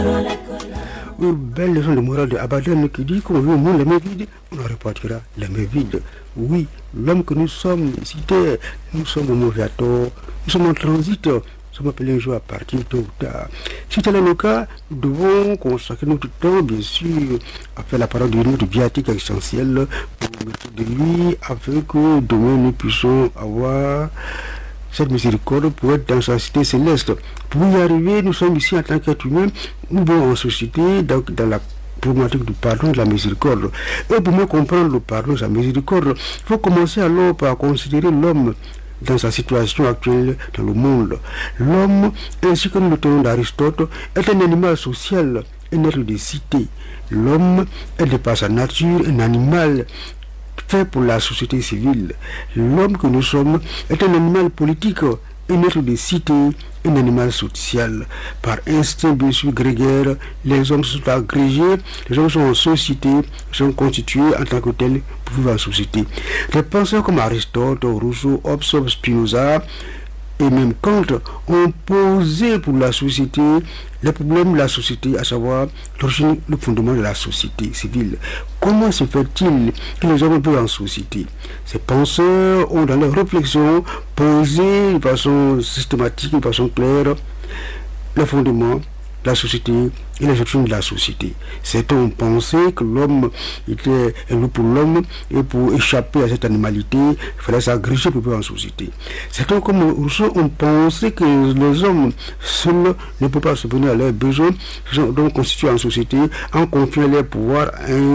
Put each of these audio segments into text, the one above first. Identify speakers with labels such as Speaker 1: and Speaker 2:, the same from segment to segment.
Speaker 1: Une belle leçon de morale de Abadan qui dit qu'on veut nous les mains vides, on en repartira les mains vides. Oui, l'homme que nous sommes, cité, nous sommes au mauvais tort, nous sommes en transit, nous sommes appelés un jour à partir tôt ou tard. Si tel est le cas, nous devons consacrer notre temps, bien sûr, à faire la parole de notre viatique essentielle pour mettre de lui, afin que demain nous puissions avoir cette miséricorde pour être dans sa cité céleste. Pour y arriver, nous sommes ici en tant qu'être humain, nous vivons en société, donc dans la problématique du pardon, de la miséricorde. Et pour mieux comprendre le pardon, la miséricorde, il faut commencer alors par considérer l'homme dans sa situation actuelle dans le monde. L'homme, ainsi que nous le tenons d'Aristote, est un animal social, un être de cité. L'homme est de par sa nature un animal fait pour la société civile. L'homme que nous sommes est un animal politique, un être de cité, un animal social. Par instinct bien sûr grégaire, les hommes sont agrégés, les hommes sont en société, sont constitués en tant que tels pour vivre en société. Les penseurs comme Aristote, Rousseau, Hobbes, Spinoza et même Kant ont posé pour la société les problèmes de la société, à savoir l'origine, le fondement de la société civile. Comment se fait-il que les hommes vivent en société? Ces penseurs ont dans leurs réflexions posé de façon systématique, de façon claire, le fondement de la société et les origines de la société. Certains ont pensé que l'homme était un loup pour l'homme et pour échapper à cette animalité, il fallait s'agréger pour vivre en société. Certains comme Rousseau ont pensé que les hommes seuls ne peuvent pas subvenir à leurs besoins, ils sont donc constitués en société en confiant leurs pouvoirs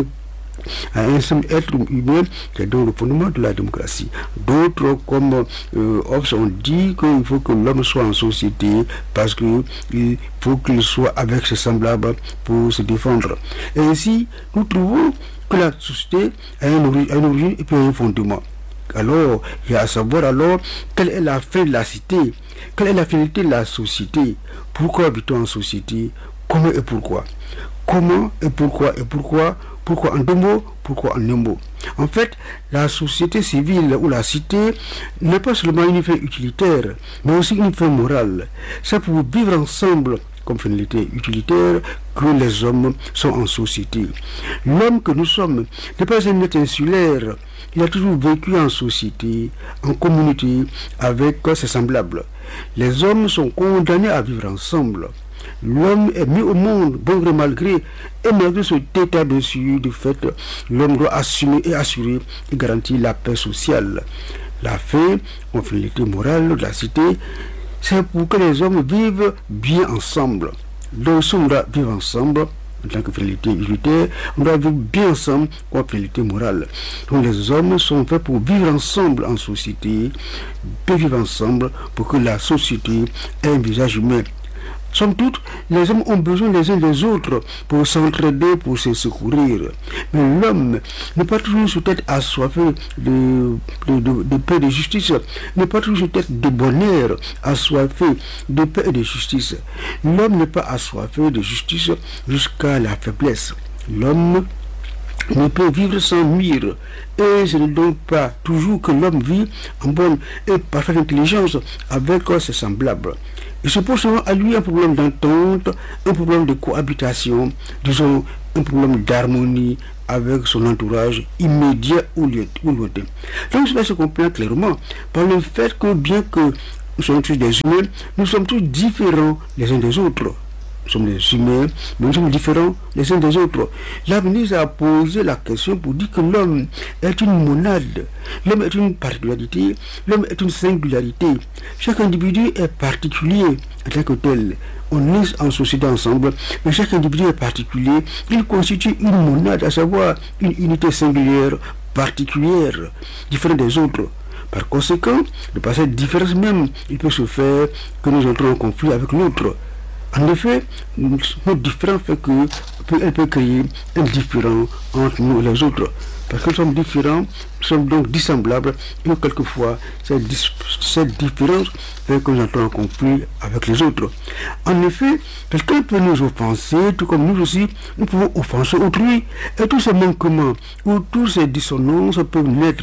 Speaker 1: à un seul être humain qui est donc le fondement de la démocratie. D'autres comme Hobbes ont dit qu'il faut que l'homme soit en société parce qu'il faut qu'il soit avec ses semblables pour se défendre. Et ainsi, nous trouvons que la société a une origine et puis un fondement. Alors, il y a à savoir alors quelle est la fin de la cité, quelle est la finalité de la société, pourquoi habitons en société, comment et pourquoi. Comment et pourquoi en deux mots, pourquoi en un mot. En fait, la société civile ou la cité n'est pas seulement une fin utilitaire, mais aussi une fin morale. C'est pour vivre ensemble comme finalité utilitaire que les hommes sont en société. L'homme que nous sommes n'est pas un être insulaire, il a toujours vécu en société, en communauté, avec ses semblables. Les hommes sont condamnés à vivre ensemble. L'homme est mis au monde, bon gré mal gré, et malgré cet état bien sûr, de fait, l'homme doit assumer et assurer et garantir la paix sociale. La fin, en finalité morale de la cité, c'est pour que les hommes vivent bien ensemble. Donc si on doit vivre ensemble, en tant que finalité utilitaire, on doit vivre bien ensemble comme finalité morale. Donc les hommes sont faits pour vivre ensemble en société, bien vivre ensemble pour que la société ait un visage humain. Somme toute, les hommes ont besoin les uns des autres pour s'entraider, pour se secourir. Mais l'homme n'est pas toujours sur tête assoiffé de paix et de justice, n'est pas toujours sur tête de bonheur, assoiffé de paix et de justice. L'homme n'est pas assoiffé de justice jusqu'à la faiblesse. L'homme ne peut vivre sans nuire. Et ce n'est donc pas toujours que l'homme vit en bonne et parfaite intelligence avec ses semblables. Il se pose souvent à lui un problème d'entente, un problème de cohabitation, disons un problème d'harmonie avec son entourage immédiat ou lointain. Donc cela se comprend clairement par le fait que bien que nous sommes tous des humains, nous sommes tous différents les uns des autres. Nous sommes des humains, mais nous sommes différents les uns des autres. La ministre a posé la question pour dire que l'homme est une monade, l'homme est une particularité, l'homme est une singularité. Chaque individu est particulier en tant que tel. On est en société ensemble, mais chaque individu est particulier. Il constitue une monade, à savoir une unité singulière, particulière, différente des autres. Par conséquent, de par cette différence même, il peut se faire que nous entrons en conflit avec l'autre. En effet, notre différence fait qu'elle peut créer un différent entre nous et les autres. Parce que nous sommes différents, nous sommes donc dissemblables, et quelquefois, cette différence fait que nous entrons en conflit avec les autres. En effet, quelqu'un peut nous offenser, tout comme nous aussi, nous pouvons offenser autrui. Et tous ces manquements, ou toutes ces dissonances peuvent naître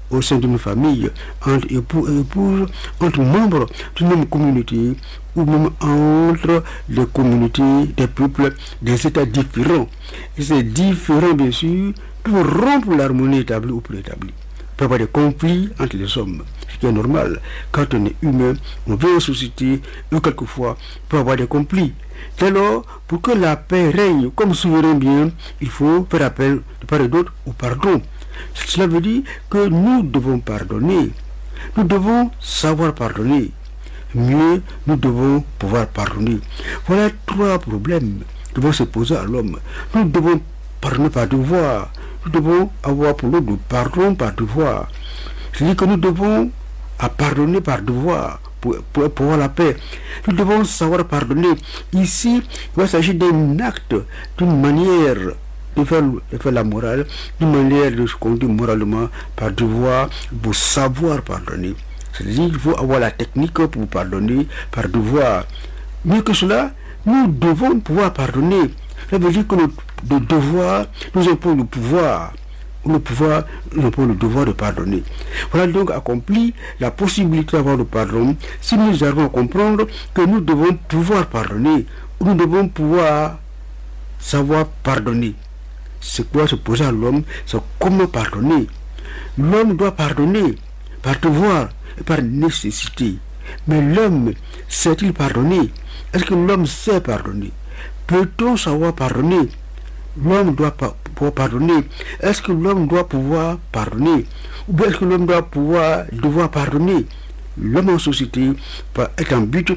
Speaker 1: au sein d'une famille, entre époux et épouses, entre membres d'une même communauté, ou même entre les communautés, des peuples, des États différents. Et ces différents, bien sûr, peuvent rompre l'harmonie établie ou préétablie. Il peut y avoir des conflits entre les hommes, ce qui est normal. Quand on est humain, on vit en société, et quelquefois, il peut y avoir des conflits. Dès lors, pour que la paix règne comme souverain bien, il faut faire appel de part et d'autre au pardon. Cela veut dire que nous devons pardonner. Nous devons savoir pardonner. Mieux, nous devons pouvoir pardonner. Voilà 3 problèmes qui vont se poser à l'homme. Nous devons pardonner par devoir. Nous devons avoir pour nous du pardon par devoir. C'est-à-dire que nous devons pardonner par devoir pour avoir la paix. Nous devons savoir pardonner. Ici, il va s'agir d'un acte, d'une manière de faire la morale, d'une manière de se conduire moralement par devoir, pour savoir pardonner. C'est-à-dire qu'il faut avoir la technique pour pardonner par devoir. Mieux que cela, nous devons pouvoir pardonner. Ça veut dire que le devoir nous impose le pouvoir. Le pouvoir nous impose le devoir de pardonner. Voilà donc accompli la possibilité d'avoir le pardon si nous arrivons à comprendre que nous devons pouvoir pardonner, ou nous devons pouvoir savoir pardonner. C'est quoi se poser à l'homme, c'est comment pardonner. L'homme doit pardonner par devoir et par nécessité. Mais l'homme sait-il pardonner? Est-ce que l'homme sait pardonner? Peut-on savoir pardonner? L'homme doit pouvoir pardonner. Est-ce que l'homme doit pouvoir pardonner? Ou bien est-ce que l'homme doit devoir pardonner? L'homme en société est en but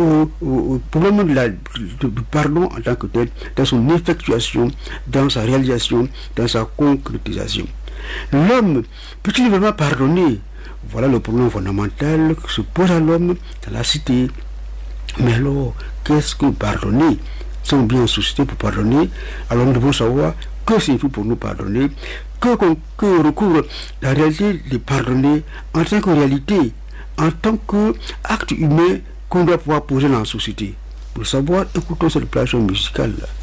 Speaker 1: au problème du pardon en tant que tel, dans son effectuation, dans sa réalisation, dans sa concrétisation. L'homme peut-il vraiment pardonner? Voilà le problème fondamental que se pose à l'homme dans la cité. Mais alors, qu'est-ce que pardonner? Si on est bien en société pour pardonner, alors nous devons savoir que c'est tout pour nous pardonner, que recouvre la réalité de pardonner en tant que réalité, en tant qu'acte humain qu'on doit pouvoir poser dans la société. Pour savoir, écoutons cette plage musicale.